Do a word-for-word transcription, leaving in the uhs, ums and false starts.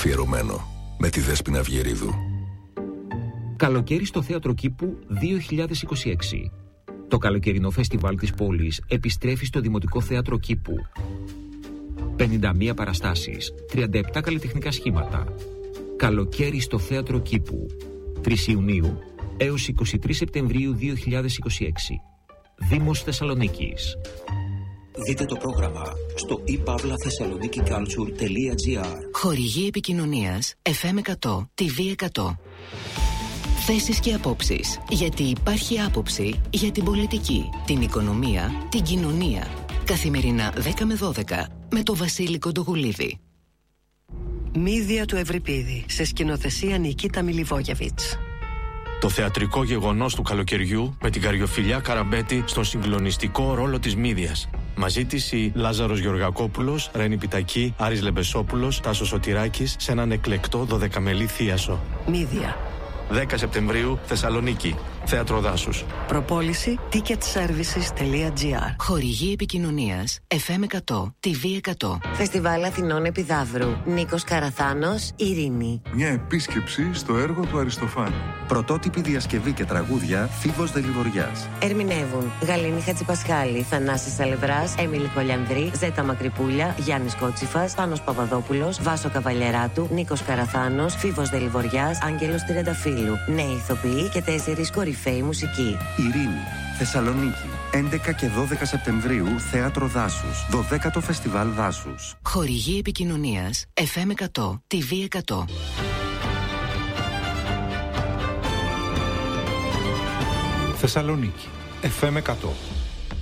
Αφιερωμένο με τη Δέσποινα Αυγερίδου. Καλοκαίρι στο Θέατρο Κήπου δύο χιλιάδες είκοσι έξι. Το καλοκαιρινό φεστιβάλ της πόλης επιστρέφει στο Δημοτικό Θέατρο Κήπου. πενήντα μία παραστάσεις, τριάντα επτά καλλιτεχνικά σχήματα. Καλοκαίρι στο Θέατρο Κήπου. τρεις Ιουνίου έως είκοσι τρεις Σεπτεμβρίου δύο χιλιάδες είκοσι έξι. Δήμος Θεσσαλονίκης. Δείτε το πρόγραμμα στο i pavla thessaloniki culture τελεία gr. Χορηγή επικοινωνίας εφ εμ εκατό, τι βι εκατό. Θέσεις και απόψεις, γιατί υπάρχει άποψη για την πολιτική, την οικονομία, την κοινωνία. Καθημερινά δέκα με δώδεκα με το Βασίλη Κοντογουλίδη. Μύδια του Ευρυπίδη, σε σκηνοθεσία Νικίτα Μιλιβόγεβιτς. Το θεατρικό γεγονός του καλοκαιριού με την Καριοφιλιά Καραμπέτη στον συγκλονιστικό ρόλο της Μύδιας. Μαζί της η Λάζαρος Γεωργακόπουλος, Ρένη Πιτακή, Άρης Λεμπεσόπουλος, Τάσος Σωτηράκης σε έναν εκλεκτό δωδεκαμελή θίασο. Μύδια. δέκα Σεπτεμβρίου, Θεσσαλονίκη. Θέατρο Δάσους. Προπόληση τίκετ σέρβισες τελεία gr. Χορηγή επικοινωνίας εφ εμ εκατό, τι βι εκατό. Φεστιβάλ Αθηνών Επιδαύρου. Νίκος Καραθάνος, Ειρήνη. Μια επίσκεψη στο έργο του Αριστοφάνη. Πρωτότυπη διασκευή και τραγούδια Φίβος Δελιβοριάς. Ερμηνεύουν Γαλήνη Χατζηπασχάλη, Θανάσης Αλευράς, Έμιλη Κολιανδρή, Ζέτα Μακρυπούλια, Γιάννης Κότσιφας, Πάνος Παπαδόπουλος, Βάσο Καβαλιεράτου, Νίκος Καραθάνος, Φίβος Δελιβοριάς, Άγγελος Τριανταφύλου. Νέοι ηθοποιοί και τέσσερις κορυφαίοι μουσικοί. Ειρήνη, Θεσσαλονίκη. έντεκα και δώδεκα Σεπτεμβρίου, Θέατρο Δάσους. δωδέκατο Φεστιβάλ Δάσους. Χορηγή επικοινωνίας εφ εμ εκατό, τι βι εκατό. Θεσσαλονίκη, εφ εμ εκατό.